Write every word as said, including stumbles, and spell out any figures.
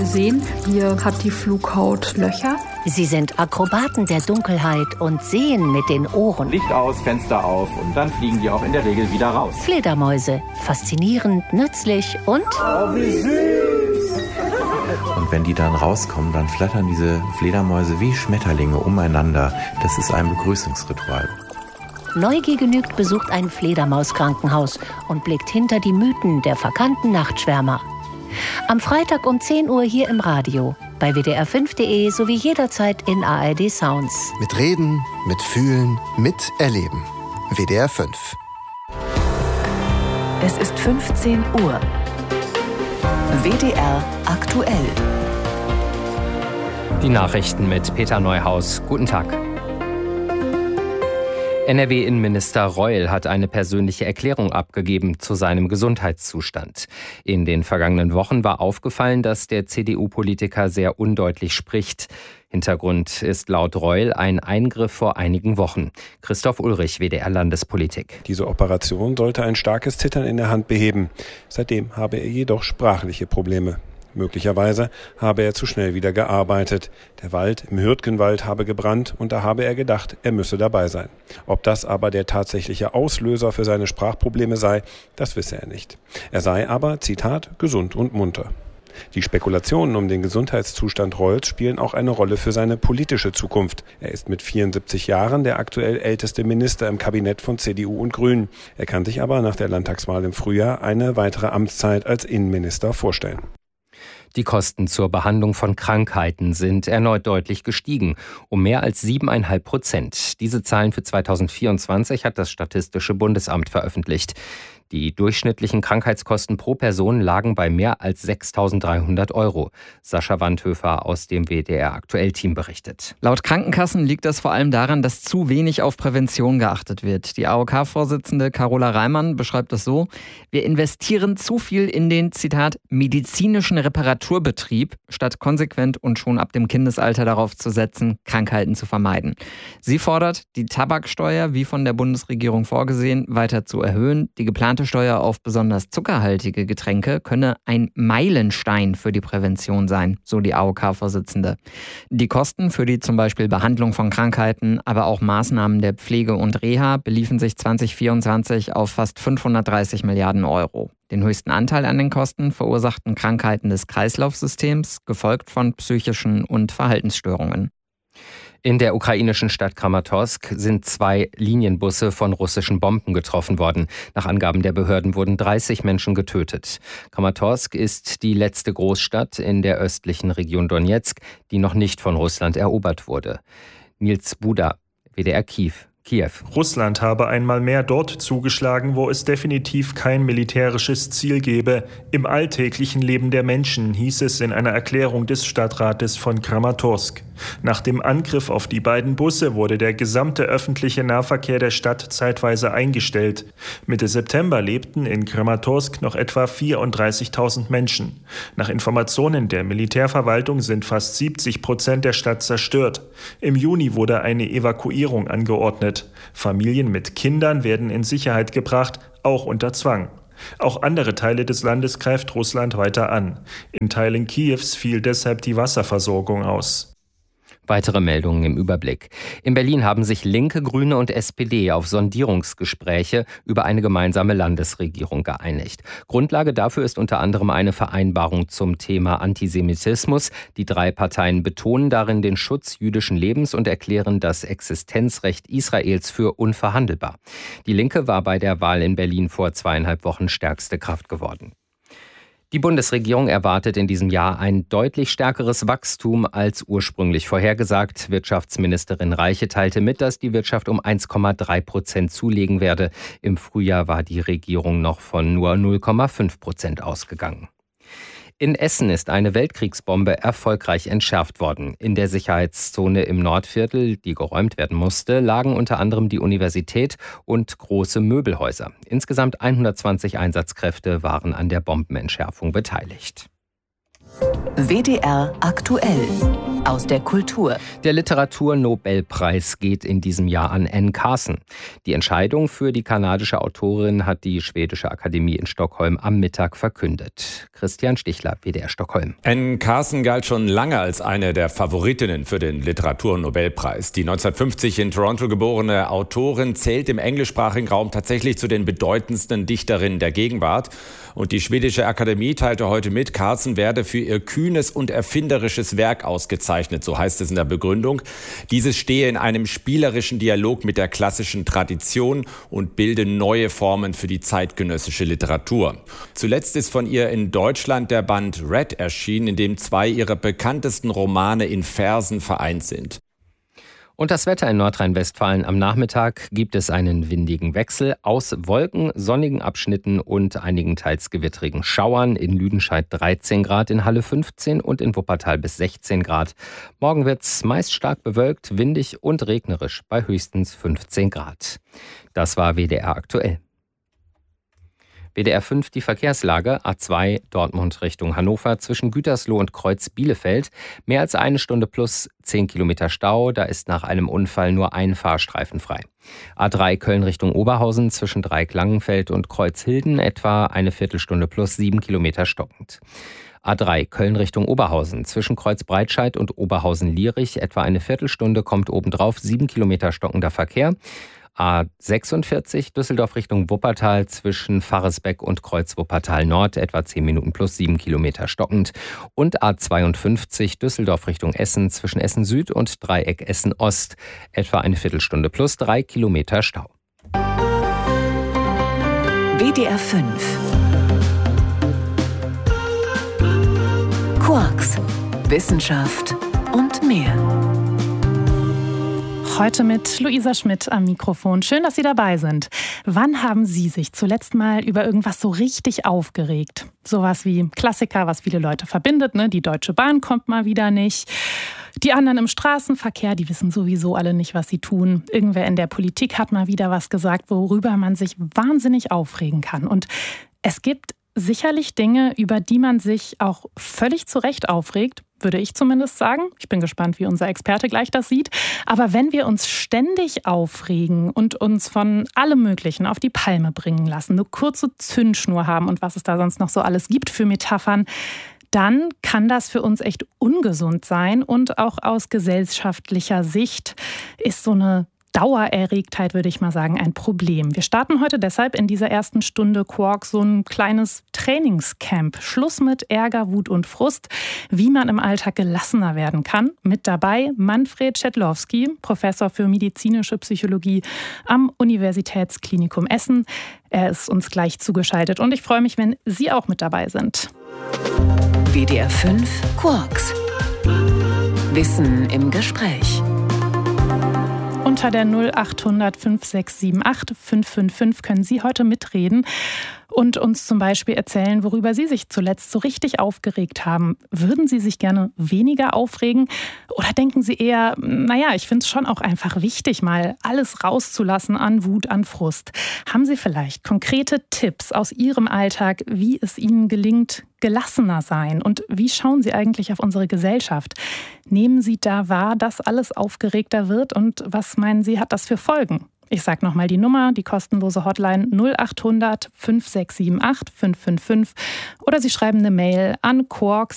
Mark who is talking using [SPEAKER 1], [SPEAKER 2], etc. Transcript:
[SPEAKER 1] sehen, hier hat die Flughaut Löcher.
[SPEAKER 2] Sie sind Akrobaten der Dunkelheit und sehen mit den Ohren.
[SPEAKER 3] Licht aus, Fenster auf und dann fliegen die auch in der Regel wieder raus.
[SPEAKER 2] Fledermäuse. Faszinierend, nützlich und...
[SPEAKER 4] Oh, wie süß!
[SPEAKER 5] Und wenn die dann rauskommen, dann flattern diese Fledermäuse wie Schmetterlinge umeinander. Das ist ein Begrüßungsritual.
[SPEAKER 2] Neugier genügt besucht ein Fledermauskrankenhaus und blickt hinter die Mythen der verkannten Nachtschwärmer. Am Freitag um zehn Uhr hier im Radio, bei w d r fünf punkt d e sowie jederzeit in A R D Sounds.
[SPEAKER 6] Mit Reden, mit Fühlen, mit Erleben. W D R fünf.
[SPEAKER 7] Es ist fünfzehn Uhr. W D R aktuell.
[SPEAKER 8] Die Nachrichten mit Peter Neuhaus. Guten Tag. N R W-Innenminister Reul hat eine persönliche Erklärung abgegeben zu seinem Gesundheitszustand. In den vergangenen Wochen war aufgefallen, dass der C D U-Politiker sehr undeutlich spricht. Hintergrund ist laut Reul ein Eingriff vor einigen Wochen. Christoph Ulrich, W D R-Landespolitik.
[SPEAKER 9] Diese Operation sollte ein starkes Zittern in der Hand beheben. Seitdem habe er jedoch sprachliche Probleme. Möglicherweise habe er zu schnell wieder gearbeitet. Der Wald im Hürtgenwald habe gebrannt und da habe er gedacht, er müsse dabei sein. Ob das aber der tatsächliche Auslöser für seine Sprachprobleme sei, das wisse er nicht. Er sei aber, Zitat, gesund und munter. Die Spekulationen um den Gesundheitszustand Reuls spielen auch eine Rolle für seine politische Zukunft. Er ist mit vierundsiebzig Jahren der aktuell älteste Minister im Kabinett von C D U und Grünen. Er kann sich aber nach der Landtagswahl im Frühjahr eine weitere Amtszeit als Innenminister vorstellen.
[SPEAKER 8] Die Kosten zur Behandlung von Krankheiten sind erneut deutlich gestiegen, um mehr als siebeneinhalb Prozent. Diese Zahlen für zweitausendvierundzwanzig hat das Statistische Bundesamt veröffentlicht. Die durchschnittlichen Krankheitskosten pro Person lagen bei mehr als sechstausenddreihundert Euro. Sascha Wandhöfer aus dem W D R-Aktuell-Team berichtet.
[SPEAKER 10] Laut Krankenkassen liegt das vor allem daran, dass zu wenig auf Prävention geachtet wird. Die A O K-Vorsitzende Carola Reimann beschreibt das so: Wir investieren zu viel in den, Zitat, medizinischen Reparaturbetrieb, statt konsequent und schon ab dem Kindesalter darauf zu setzen, Krankheiten zu vermeiden. Sie fordert, die Tabaksteuer, wie von der Bundesregierung vorgesehen, weiter zu erhöhen. Die geplante Steuer auf besonders zuckerhaltige Getränke könne ein Meilenstein für die Prävention sein, so die A O K-Vorsitzende. Die Kosten für die zum Beispiel Behandlung von Krankheiten, aber auch Maßnahmen der Pflege und Reha beliefen sich zweitausendvierundzwanzig auf fast fünfhundertdreißig Milliarden Euro. Den höchsten Anteil an den Kosten verursachten Krankheiten des Kreislaufsystems, gefolgt von psychischen und Verhaltensstörungen.
[SPEAKER 8] In der ukrainischen Stadt Kramatorsk sind zwei Linienbusse von russischen Bomben getroffen worden. Nach Angaben der Behörden wurden dreißig Menschen getötet. Kramatorsk ist die letzte Großstadt in der östlichen Region Donezk, die noch nicht von Russland erobert wurde. Nils Buda, W D R Kiew. Kiew.
[SPEAKER 11] Russland habe einmal mehr dort zugeschlagen, wo es definitiv kein militärisches Ziel gebe. Im alltäglichen Leben der Menschen, hieß es in einer Erklärung des Stadtrates von Kramatorsk. Nach dem Angriff auf die beiden Busse wurde der gesamte öffentliche Nahverkehr der Stadt zeitweise eingestellt. Mitte September lebten in Kramatorsk noch etwa vierunddreißigtausend Menschen. Nach Informationen der Militärverwaltung sind fast siebzig Prozent der Stadt zerstört. Im Juni wurde eine Evakuierung angeordnet. Familien mit Kindern werden in Sicherheit gebracht, auch unter Zwang. Auch andere Teile des Landes greift Russland weiter an. In Teilen Kiews fiel deshalb die Wasserversorgung aus.
[SPEAKER 8] Weitere Meldungen im Überblick. In Berlin haben sich Linke, Grüne und S P D auf Sondierungsgespräche über eine gemeinsame Landesregierung geeinigt. Grundlage dafür ist unter anderem eine Vereinbarung zum Thema Antisemitismus. Die drei Parteien betonen darin den Schutz jüdischen Lebens und erklären das Existenzrecht Israels für unverhandelbar. Die Linke war bei der Wahl in Berlin vor zweieinhalb Wochen stärkste Kraft geworden. Die Bundesregierung erwartet in diesem Jahr ein deutlich stärkeres Wachstum als ursprünglich vorhergesagt. Wirtschaftsministerin Reiche teilte mit, dass die Wirtschaft um eins Komma drei Prozent zulegen werde. Im Frühjahr war die Regierung noch von nur null Komma fünf Prozent ausgegangen. In Essen ist eine Weltkriegsbombe erfolgreich entschärft worden. In der Sicherheitszone im Nordviertel, die geräumt werden musste, lagen unter anderem die Universität und große Möbelhäuser. Insgesamt hundertzwanzig Einsatzkräfte waren an der Bombenentschärfung beteiligt.
[SPEAKER 7] W D R aktuell. Aus der Kultur.
[SPEAKER 8] Der Literaturnobelpreis geht in diesem Jahr an Anne Carson. Die Entscheidung für die kanadische Autorin hat die Schwedische Akademie in Stockholm am Mittag verkündet. Christian Stichler, W D R Stockholm.
[SPEAKER 12] Anne Carson galt schon lange als eine der Favoritinnen für den Literaturnobelpreis. Die neunzehnhundertfünfzig in Toronto geborene Autorin zählt im englischsprachigen Raum tatsächlich zu den bedeutendsten Dichterinnen der Gegenwart. Und die Schwedische Akademie teilte heute mit, Carson werde für ihr kühnes und erfinderisches Werk ausgezeichnet, so heißt es in der Begründung. Dieses stehe in einem spielerischen Dialog mit der klassischen Tradition und bilde neue Formen für die zeitgenössische Literatur. Zuletzt ist von ihr in Deutschland der Band Red erschienen, in dem zwei ihrer bekanntesten Romane in Versen vereint sind.
[SPEAKER 8] Und das Wetter in Nordrhein-Westfalen. Am Nachmittag gibt es einen windigen Wechsel aus Wolken, sonnigen Abschnitten und einigen teils gewittrigen Schauern. In Lüdenscheid dreizehn Grad, in Halle fünfzehn und in Wuppertal bis sechzehn Grad. Morgen wird es meist stark bewölkt, windig und regnerisch bei höchstens fünfzehn Grad. Das war W D R aktuell. W D R fünf die Verkehrslage, A zwei Dortmund Richtung Hannover zwischen Gütersloh und Kreuz Bielefeld. Mehr als eine Stunde plus zehn Kilometer Stau, da ist nach einem Unfall nur ein Fahrstreifen frei. A drei Köln Richtung Oberhausen zwischen Dreieck-Langenfeld und Kreuzhilden etwa eine Viertelstunde plus sieben Kilometer stockend. A drei Köln Richtung Oberhausen zwischen Kreuz Breitscheid und Oberhausen-Lierich etwa eine Viertelstunde, kommt obendrauf sieben Kilometer stockender Verkehr. A sechsundvierzig Düsseldorf Richtung Wuppertal zwischen Pfarresbeck und Kreuz Wuppertal Nord etwa zehn Minuten plus sieben Kilometer stockend. Und A zweiundfünfzig Düsseldorf Richtung Essen zwischen Essen Süd und Dreieck Essen Ost etwa eine Viertelstunde plus drei Kilometer Stau.
[SPEAKER 7] W D R fünf. Quarks, Wissenschaft und mehr.
[SPEAKER 13] Heute mit Luisa Schmidt am Mikrofon. Schön, dass Sie dabei sind. Wann haben Sie sich zuletzt mal über irgendwas so richtig aufgeregt? Sowas wie Klassiker, was viele Leute verbindet, ne? Die Deutsche Bahn kommt mal wieder nicht. Die anderen im Straßenverkehr, die wissen sowieso alle nicht, was sie tun. Irgendwer in der Politik hat mal wieder was gesagt, worüber man sich wahnsinnig aufregen kann. Und es gibt sicherlich Dinge, über die man sich auch völlig zu Recht aufregt, würde ich zumindest sagen. Ich bin gespannt, wie unser Experte gleich das sieht. Aber wenn wir uns ständig aufregen und uns von allem Möglichen auf die Palme bringen lassen, eine kurze Zündschnur haben und was es da sonst noch so alles gibt für Metaphern, dann kann das für uns echt ungesund sein. Und auch aus gesellschaftlicher Sicht ist so eine Dauererregtheit, würde ich mal sagen, ein Problem. Wir starten heute deshalb in dieser ersten Stunde Quark so ein kleines Trainingscamp. Schluss mit Ärger, Wut und Frust, wie man im Alltag gelassener werden kann. Mit dabei Manfred Schedlowski, Professor für medizinische Psychologie am Universitätsklinikum Essen. Er ist uns gleich zugeschaltet und ich freue mich, wenn Sie auch mit dabei sind.
[SPEAKER 7] W D R fünf Quarks. Wissen im Gespräch.
[SPEAKER 13] Unter der null acht hundert fünf sechs sieben acht fünf fünf fünf können Sie heute mitreden und uns zum Beispiel erzählen, worüber Sie sich zuletzt so richtig aufgeregt haben. Würden Sie sich gerne weniger aufregen? Oder denken Sie eher, naja, ich finde es schon auch einfach wichtig, mal alles rauszulassen an Wut, an Frust. Haben Sie vielleicht konkrete Tipps aus Ihrem Alltag, wie es Ihnen gelingt, gelassener sein? Und wie schauen Sie eigentlich auf unsere Gesellschaft? Nehmen Sie da wahr, dass alles aufgeregter wird? Und was meinen Sie, hat das für Folgen? Ich sage nochmal die Nummer, die kostenlose Hotline null acht hundert fünf sechs sieben acht fünf fünf fünf oder Sie schreiben eine Mail an quarks